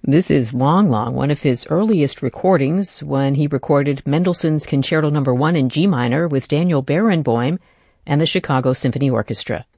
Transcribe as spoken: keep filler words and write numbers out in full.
This is Long Long, one of his earliest recordings when he recorded Mendelssohn's Concerto Number One in G minor with Daniel Barenboim and the Chicago Symphony Orchestra.